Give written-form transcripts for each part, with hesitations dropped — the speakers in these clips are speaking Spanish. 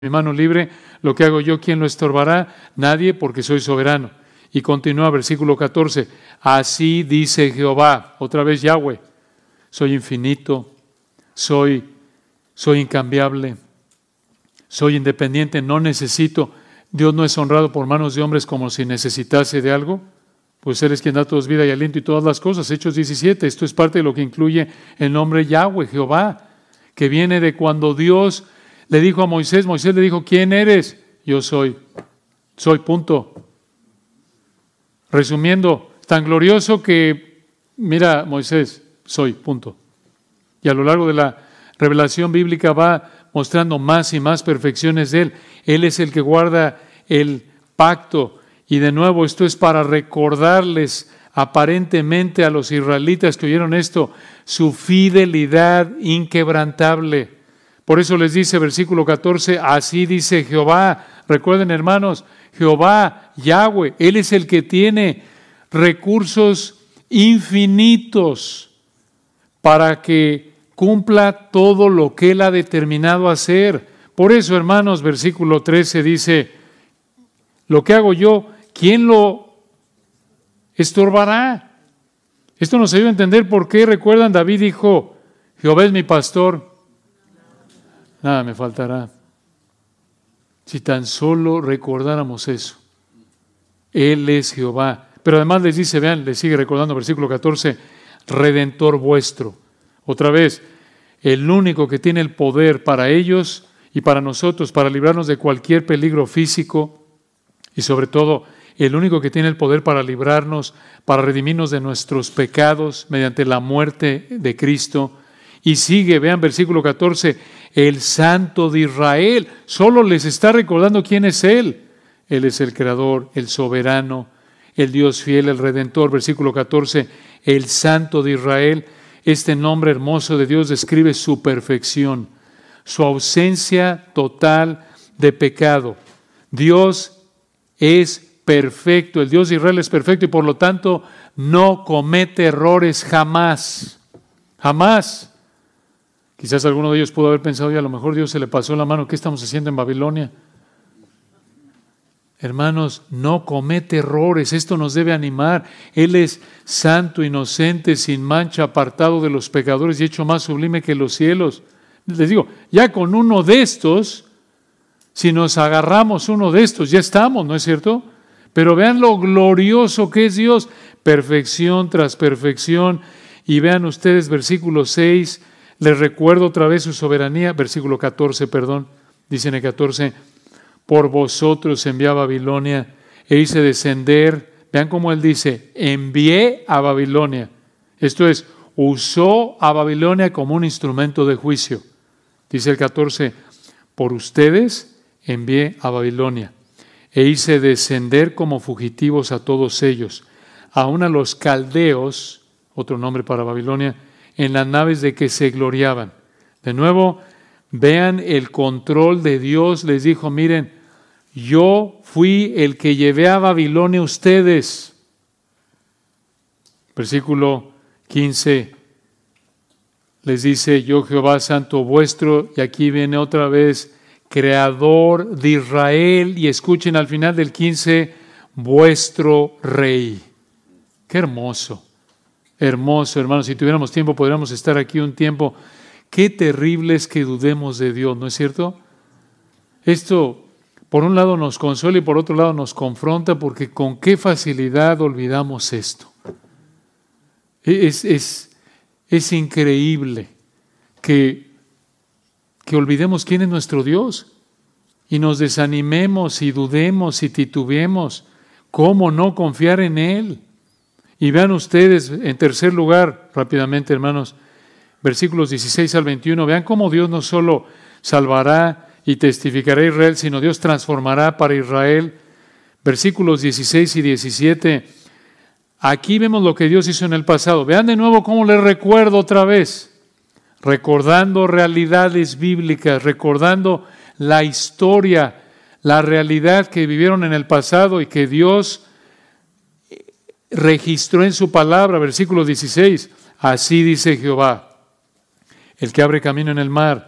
mi mano libre, lo que hago yo, ¿quién lo estorbará? Nadie, porque soy soberano. Y continúa versículo 14, así dice Jehová, otra vez Yahweh, soy infinito, soy incambiable, soy independiente, no necesito. Dios no es honrado por manos de hombres como si necesitase de algo, pues Él es quien da a todos vida y aliento y todas las cosas. Hechos 17, esto es parte de lo que incluye el nombre Yahweh, Jehová, que viene de cuando Dios le dijo a Moisés, Moisés le dijo, ¿quién eres? Yo soy punto. Resumiendo, tan glorioso que, mira Moisés, soy punto. Y a lo largo de la revelación bíblica va mostrando más y más perfecciones de Él. Él es el que guarda el pacto. Y de nuevo, esto es para recordarles aparentemente a los israelitas que oyeron esto, su fidelidad inquebrantable. Por eso les dice, versículo 14, así dice Jehová. Recuerden, hermanos, Jehová, Yahweh, Él es el que tiene recursos infinitos para que cumpla todo lo que Él ha determinado hacer. Por eso, hermanos, versículo 13 dice, lo que hago yo, ¿quién lo estorbará? Esto nos ayuda a entender por qué, recuerdan, David dijo, Jehová es mi pastor, nada me faltará. Si tan solo recordáramos eso. Él es Jehová. Pero además les dice, vean, les sigue recordando, versículo 14, Redentor vuestro. Otra vez, el único que tiene el poder para ellos y para nosotros, para librarnos de cualquier peligro físico y sobre todo, el único que tiene el poder para librarnos, para redimirnos de nuestros pecados mediante la muerte de Cristo. Y sigue, vean versículo 14, el Santo de Israel. Solo les está recordando quién es Él. Él es el Creador, el Soberano, el Dios fiel, el Redentor. Versículo 14, el Santo de Israel. Este nombre hermoso de Dios describe su perfección, su ausencia total de pecado. Dios es perfecto, el Dios de Israel es perfecto y por lo tanto no comete errores jamás. Jamás. Quizás alguno de ellos pudo haber pensado, y a lo mejor Dios se le pasó la mano, ¿qué estamos haciendo en Babilonia? Hermanos, no comete errores, esto nos debe animar. Él es santo, inocente, sin mancha, apartado de los pecadores y hecho más sublime que los cielos. Les digo, ya con uno de estos, si nos agarramos uno de estos, ya estamos, ¿no es cierto? Pero vean lo glorioso que es Dios, perfección tras perfección. Y vean ustedes versículo 6, les recuerdo otra vez su soberanía, versículo 14, dice en el 14, por vosotros envié a Babilonia e hice descender, vean cómo él dice, envié a Babilonia. Esto es, usó a Babilonia como un instrumento de juicio. Dice el 14, por ustedes envié a Babilonia e hice descender como fugitivos a todos ellos, aun a los caldeos, otro nombre para Babilonia, en las naves de que se gloriaban. De nuevo, vean el control de Dios. Les dijo, miren, yo fui el que llevé a Babilonia a ustedes. Versículo 15, les dice, yo Jehová santo vuestro, y aquí viene otra vez, Creador de Israel, y escuchen al final del 15, vuestro Rey. Qué hermoso. Hermoso, hermanos, si tuviéramos tiempo podríamos estar aquí un tiempo. Qué terrible es que dudemos de Dios, ¿no es cierto? Esto, por un lado nos consuela y por otro lado nos confronta, porque con qué facilidad olvidamos esto. Es increíble que olvidemos quién es nuestro Dios y nos desanimemos y dudemos y titubeemos. ¿Cómo no confiar en Él? Y vean ustedes, en tercer lugar, rápidamente hermanos, versículos 16 al 21, vean cómo Dios no solo salvará y testificará a Israel, sino Dios transformará para Israel. Versículos 16 y 17, aquí vemos lo que Dios hizo en el pasado. Vean de nuevo cómo les recuerdo otra vez, recordando realidades bíblicas, recordando la historia, la realidad que vivieron en el pasado y que Dios registró en su palabra. Versículo 16, así dice Jehová, el que abre camino en el mar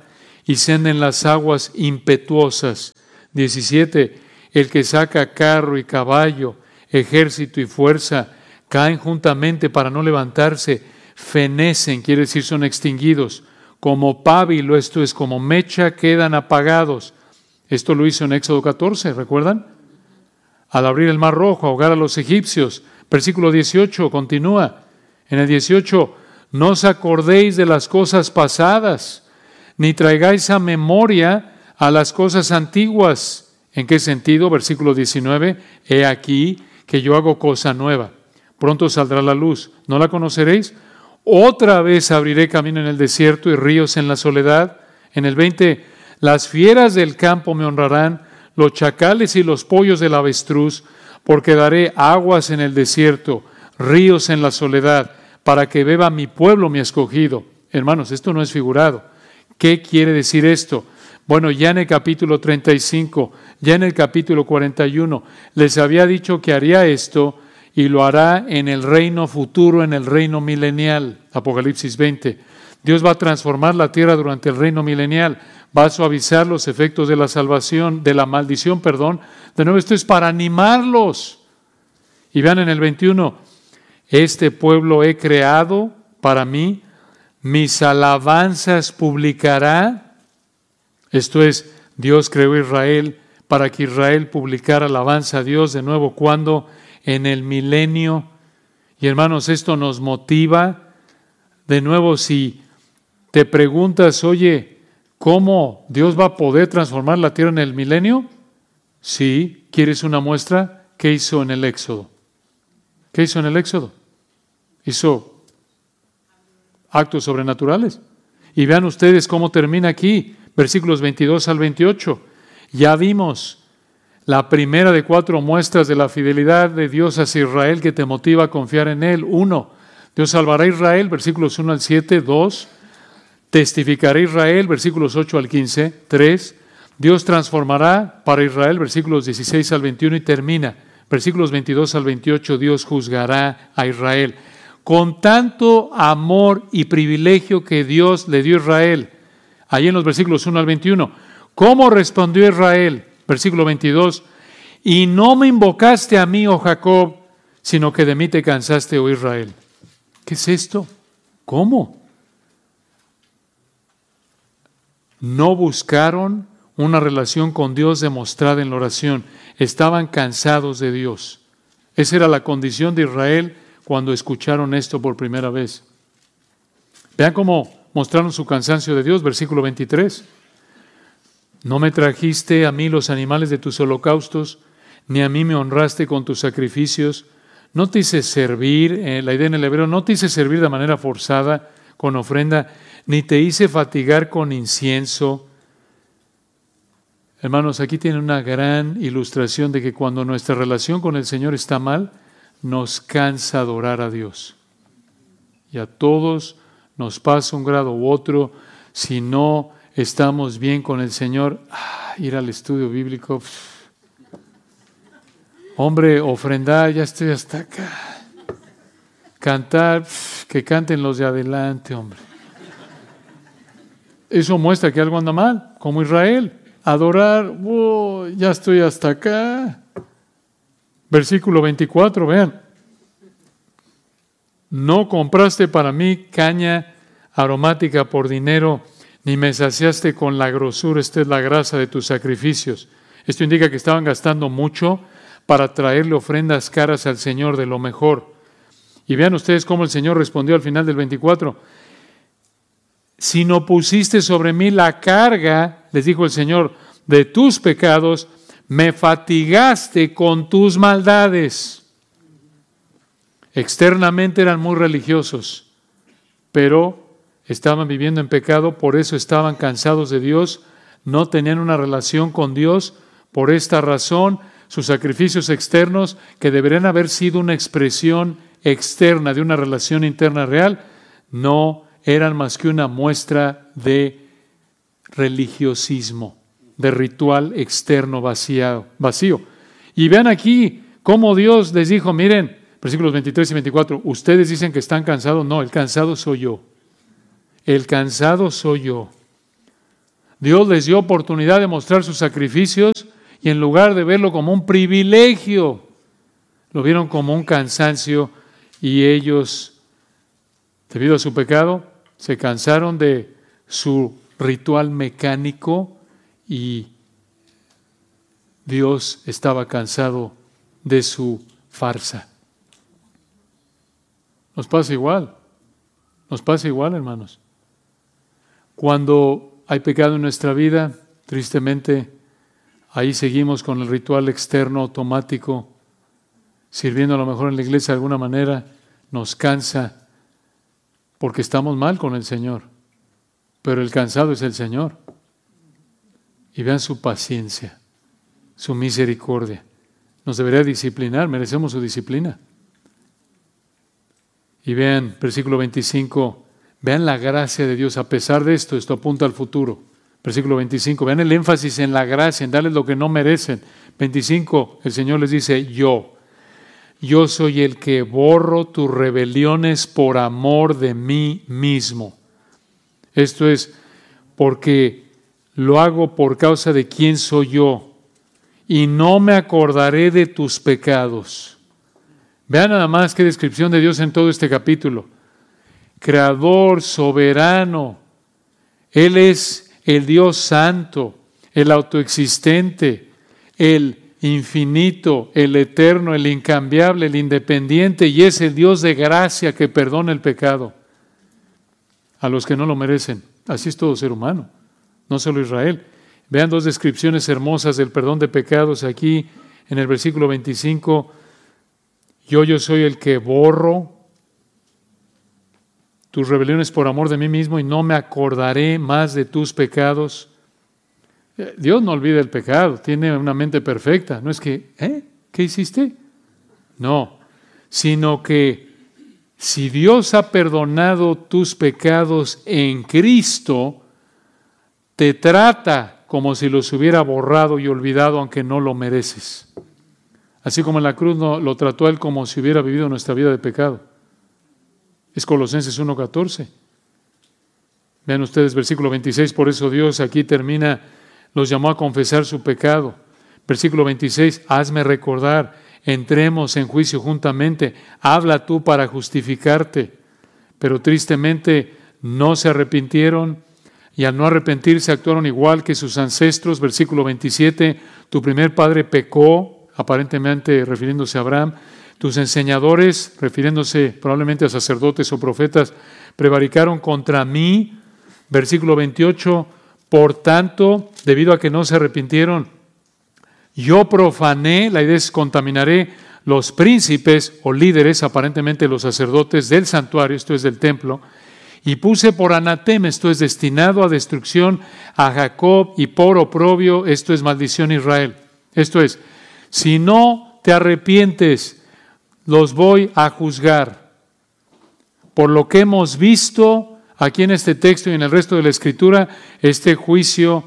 y ceden las aguas impetuosas. 17. El que saca carro y caballo, ejército y fuerza, caen juntamente para no levantarse, fenecen, quiere decir son extinguidos. Como pábilo, esto es como mecha, quedan apagados. Esto lo hizo en Éxodo 14, ¿recuerdan? Al abrir el mar rojo, ahogar a los egipcios. Versículo 18 continúa. En el 18, no os acordéis de las cosas pasadas, ni traigáis a memoria a las cosas antiguas. ¿En qué sentido? Versículo 19, he aquí que yo hago cosa nueva. Pronto saldrá la luz. ¿No la conoceréis? Otra vez abriré camino en el desierto y ríos en la soledad. En el 20, las fieras del campo me honrarán, los chacales y los pollos del avestruz, porque daré aguas en el desierto, ríos en la soledad, para que beba mi pueblo, mi escogido. Hermanos, esto no es figurado. ¿Qué quiere decir esto? Bueno, ya en el capítulo 35, ya en el capítulo 41, les había dicho que haría esto y lo hará en el reino futuro, en el reino milenial. Apocalipsis 20. Dios va a transformar la tierra durante el reino milenial, va a suavizar los efectos de la salvación, de la maldición, perdón. De nuevo, esto es para animarlos. Y vean en el 21, este pueblo he creado para mí, mis alabanzas publicará. Esto es, Dios creó a Israel para que Israel publicara alabanza a Dios de nuevo, ¿cuándo? En el milenio. Y hermanos, esto nos motiva. De nuevo, si te preguntas, oye, ¿cómo Dios va a poder transformar la tierra en el milenio? Sí. ¿Quieres una muestra? ¿Qué hizo en el Éxodo? ¿Qué hizo en el Éxodo? Hizo actos sobrenaturales. Y vean ustedes cómo termina aquí, versículos 22 al 28. Ya vimos la primera de 4 muestras de la fidelidad de Dios hacia Israel que te motiva a confiar en Él. 1, Dios salvará a Israel, versículos 1 al 7. 2, testificará a Israel, versículos 8 al 15. 3, Dios transformará para Israel, versículos 16 al 21 y termina. Versículos 22 al 28, Dios juzgará a Israel. Con tanto amor y privilegio que Dios le dio a Israel. Ahí en los versículos 1 al 21. ¿Cómo respondió Israel? Versículo 22. Y no me invocaste a mí, oh Jacob, sino que de mí te cansaste, oh Israel. ¿Qué es esto? ¿Cómo? No buscaron una relación con Dios demostrada en la oración. Estaban cansados de Dios. Esa era la condición de Israel cuando escucharon esto por primera vez. Vean cómo mostraron su cansancio de Dios. Versículo 23. No me trajiste a mí los animales de tus holocaustos, ni a mí me honraste con tus sacrificios. No te hice servir, la idea en el hebreo, no te hice servir de manera forzada con ofrenda, ni te hice fatigar con incienso. Hermanos, aquí tiene una gran ilustración de que cuando nuestra relación con el Señor está mal, nos cansa adorar a Dios. Y a todos nos pasa un grado u otro. Si no estamos bien con el Señor, ir al estudio bíblico, hombre, ofrendar, ya estoy hasta acá. Cantar, que canten los de adelante, hombre. Eso muestra que algo anda mal, como Israel. Adorar, ya estoy hasta acá. Versículo 24, vean. No compraste para mí caña aromática por dinero, ni me saciaste con la grosura, esta es la grasa de tus sacrificios. Esto indica que estaban gastando mucho para traerle ofrendas caras al Señor de lo mejor. Y vean ustedes cómo el Señor respondió al final del 24. Si no pusiste sobre mí la carga, les dijo el Señor, de tus pecados, me fatigaste con tus maldades. Externamente eran muy religiosos, pero estaban viviendo en pecado, por eso estaban cansados de Dios, no tenían una relación con Dios. Por esta razón, sus sacrificios externos, que deberían haber sido una expresión externa de una relación interna real, no eran más que una muestra de religiosismo, de ritual externo vacío. Y vean aquí cómo Dios les dijo, miren, versículos 23 y 24, ustedes dicen que están cansados. No, el cansado soy yo. El cansado soy yo. Dios les dio oportunidad de mostrar sus sacrificios y en lugar de verlo como un privilegio, lo vieron como un cansancio y ellos, debido a su pecado, se cansaron de su ritual mecánico y Dios estaba cansado de su farsa. Nos pasa igual, hermanos. Cuando hay pecado en nuestra vida, tristemente, ahí seguimos con el ritual externo automático, sirviendo a lo mejor en la iglesia de alguna manera, nos cansa porque estamos mal con el Señor, pero el cansado es el Señor. Y vean su paciencia, su misericordia. Nos debería disciplinar, merecemos su disciplina. Y vean, versículo 25, vean la gracia de Dios. A pesar de esto apunta al futuro. Versículo 25, vean el énfasis en la gracia, en darles lo que no merecen. 25, el Señor les dice, yo soy el que borro tus rebeliones por amor de mí mismo. Esto es porque lo hago por causa de quién soy yo y no me acordaré de tus pecados. Vean nada más qué descripción de Dios en todo este capítulo. Creador, soberano. Él es el Dios santo, el autoexistente, el infinito, el eterno, el incambiable, el independiente, y es el Dios de gracia que perdona el pecado a los que no lo merecen. Así es todo ser humano, no solo Israel. Vean dos descripciones hermosas del perdón de pecados aquí en el versículo 25. Yo soy el que borro tus rebeliones por amor de mí mismo y no me acordaré más de tus pecados. Dios no olvida el pecado, tiene una mente perfecta. No es que, ¿qué hiciste? No, sino que si Dios ha perdonado tus pecados en Cristo, te trata como si los hubiera borrado y olvidado, aunque no lo mereces. Así como en la cruz lo trató Él como si hubiera vivido nuestra vida de pecado. Es Colosenses 1:14. Vean ustedes versículo 26, por eso Dios aquí termina, los llamó a confesar su pecado. Versículo 26, hazme recordar, entremos en juicio juntamente, habla tú para justificarte. Pero tristemente no se arrepintieron y al no arrepentirse actuaron igual que sus ancestros. Versículo 27, tu primer padre pecó, aparentemente refiriéndose a Abraham. Tus enseñadores, refiriéndose probablemente a sacerdotes o profetas, prevaricaron contra mí. Versículo 28, por tanto, debido a que no se arrepintieron, yo profané, la idea es contaminaré los príncipes o líderes, aparentemente los sacerdotes del santuario, esto es del templo, y puse por anatema, esto es destinado a destrucción, a Jacob, y por oprobio, esto es maldición a Israel. Esto es, si no te arrepientes, los voy a juzgar. Por lo que hemos visto aquí en este texto y en el resto de la Escritura, este juicio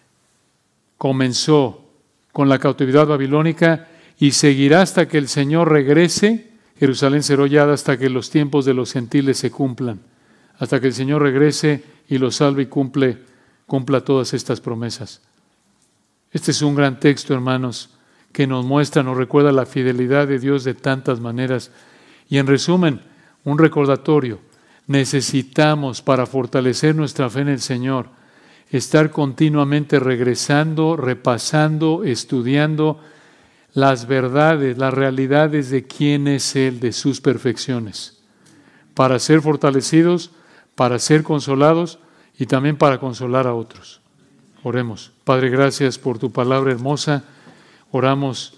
comenzó con la cautividad babilónica y seguirá hasta que el Señor regrese. Jerusalén será hollada hasta que los tiempos de los gentiles se cumplan, hasta que el Señor regrese y los salve y cumpla todas estas promesas. Este es un gran texto, hermanos, que nos muestra, nos recuerda la fidelidad de Dios de tantas maneras. Y en resumen, un recordatorio. Necesitamos, para fortalecer nuestra fe en el Señor, estar continuamente regresando, repasando, estudiando las verdades, las realidades de quién es Él, de sus perfecciones, para ser fortalecidos, para ser consolados y también para consolar a otros. Oremos. Padre, gracias por tu palabra hermosa. Oramos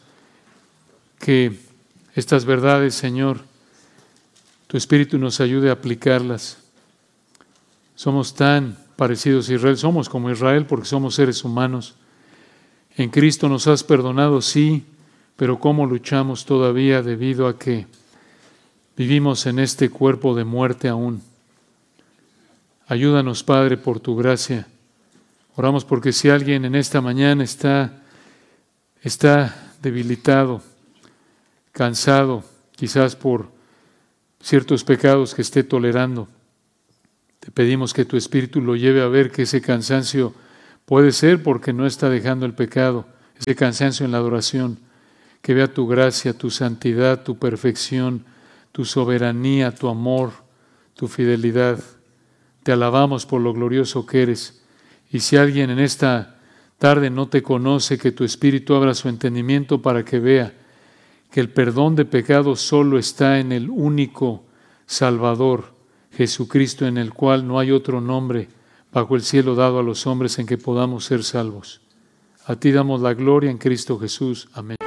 que estas verdades, Señor, tu Espíritu nos ayude a aplicarlas. Somos tan parecidos a Israel, somos como Israel porque somos seres humanos. En Cristo nos has perdonado, sí, pero ¿cómo luchamos todavía debido a que vivimos en este cuerpo de muerte aún? Ayúdanos, Padre, por tu gracia. Oramos porque si alguien en esta mañana está debilitado, cansado, quizás por ciertos pecados que esté tolerando, te pedimos que tu Espíritu lo lleve a ver que ese cansancio Puede ser porque no está dejando el pecado, ese cansancio en la adoración, que vea tu gracia, tu santidad, tu perfección, tu soberanía, tu amor, tu fidelidad. Te alabamos por lo glorioso que eres. Y si alguien en esta tarde no te conoce, que tu Espíritu abra su entendimiento para que vea que el perdón de pecados solo está en el único Salvador, Jesucristo, en el cual no hay otro nombre bajo el cielo dado a los hombres en que podamos ser salvos. A ti damos la gloria en Cristo Jesús. Amén.